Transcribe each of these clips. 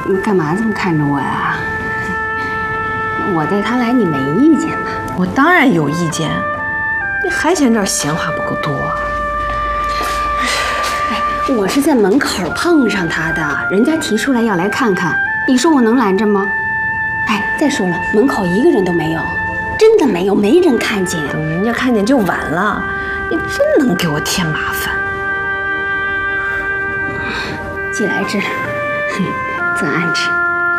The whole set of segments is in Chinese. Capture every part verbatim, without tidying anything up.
你干嘛这么看着我呀？我带他来，你没意见吧？ 我当然有意见，你还嫌这儿闲话不够多啊？ 哎，我是在门口碰上他的，人家提出来要来看看，你说我能拦着吗？哎，再说了，门口一个人都没有，真的没有，没人看见。 等人家看见就晚了，你真能给我添麻烦。 既来之，则安之。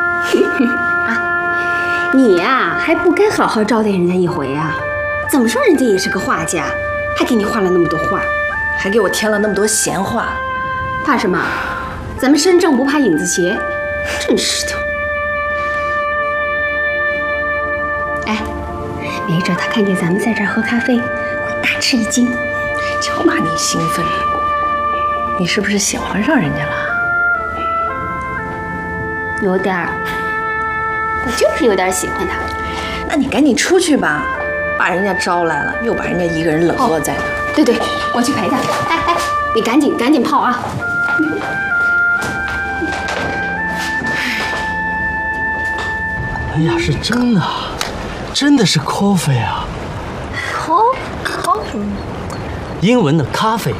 啊，你呀、啊、还不该好好招待人家一回啊！怎么说人家也是个画家，还给你画了那么多画， 还给我添了那么多闲话， 怕什么？咱们身正不怕影子斜，真是的。哎，没准他看见咱们在这儿喝咖啡，会大吃一惊。 就把你兴奋，你是不是喜欢上人家了？ 有点儿，我就是有点喜欢他。 那你赶紧出去吧，把人家招来了，又把人家一个人冷落在那儿。 哦，对对，我去陪他。哎哎，你赶紧赶紧泡啊！ 哎呀，是真的，真的是 coffee 啊 ，coffee， 英文的咖啡。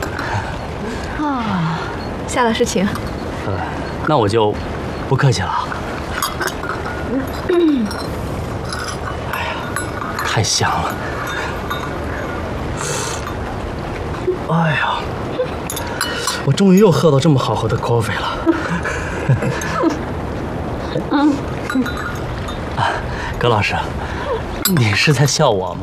啊，夏老师请。 呃，那我就不客气了。嗯，哎呀，太香了。哎呀，我终于又喝到这么好喝的 coffee 了。 嗯。 啊，葛老师，你是在笑我吗？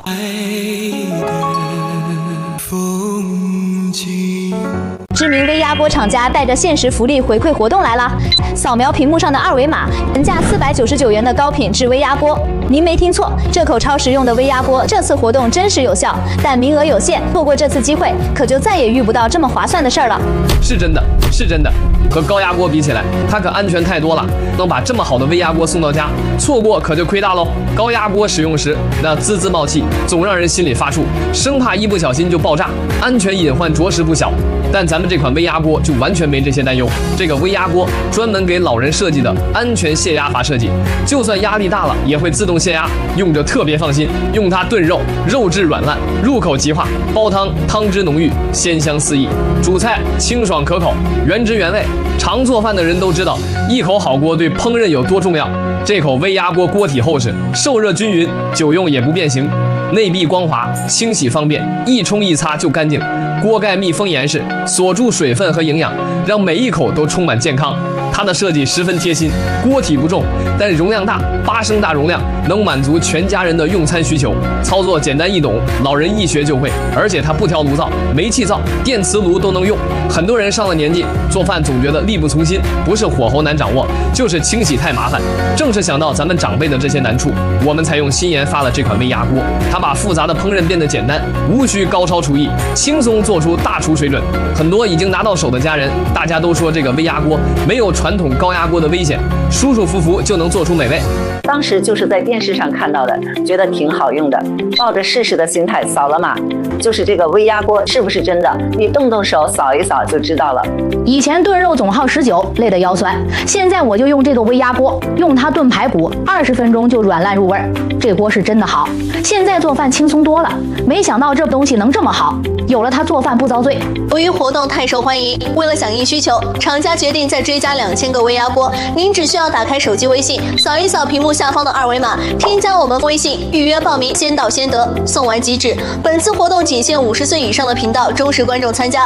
知名微压锅厂家带着限时福利回馈活动来了，扫描屏幕上的二维码，原价四百九十九元的高品质微压锅，您没听错，这口超实用的微压锅，这次活动真实有效，但名额有限，错过这次机会，可就再也遇不到这么划算的事儿了。 是真的，是真的，和高压锅比起来，它可安全太多了，能把这么好的微压锅送到家，错过可就亏大喽。高压锅使用时那滋滋冒气，总让人心里发怵，生怕一不小心就爆炸，安全隐患着实不小。但咱们这款微压锅就完全没这些担忧。这个微压锅专门给老人设计的安全泄压阀设计，就算压力大了也会自动泄压，用着特别放心。用它炖肉，肉质软烂，入口即化；煲汤，汤汁浓郁，鲜香四溢；煮菜清爽可口，原汁原味。常做饭的人都知道，一口好锅对烹饪有多重要。这口微压锅锅体厚实，受热均匀，久用也不变形。内壁光滑，清洗方便，一冲一擦就干净。锅盖密封严实，锁住水分和营养，让每一口都充满健康。它的设计十分贴心，锅体不重，但容量大，八升大容量，能满足全家人的用餐需求。操作简单易懂，老人一学就会。而且它不挑炉灶，煤气灶、电磁炉都能用。很多人上了年纪，做饭总觉得力不从心，不是火候难掌握，就是清洗太麻烦。正是想到咱们长辈的这些难处，我们才用新研发了这款微压锅。它把复杂的烹饪变得简单，无需高超厨艺，轻松做出大厨水准。很多已经拿到手的家人，大家都说这个微压锅没有传统高压锅的危险，舒舒服服就能做出美味。 当时就是在电视上看到的，觉得挺好用的，抱着试试的心态扫了码。就是这个微压锅是不是真的？你动动手扫一扫就知道了。 以前炖肉总耗十九，累得腰酸，现在我就用这个微压锅，用它炖排骨，二十分钟就软烂入味儿。这锅是真的好，现在做饭轻松多了。没想到这东西能这么好，有了它做饭不遭罪。 由于活动太受欢迎，为了响应需求，厂家决定再追加两千个微压锅。您只需要打开手机微信，扫一扫屏幕下方的二维码，添加我们微信预约报名，先到先得，送完即止。本次活动仅限五十岁以上的频道忠实观众参加，